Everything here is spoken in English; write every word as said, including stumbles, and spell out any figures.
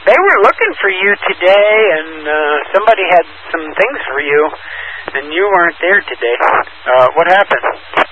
they were looking for you today, and uh, somebody had some things for you, and you weren't there today. Uh, what happened?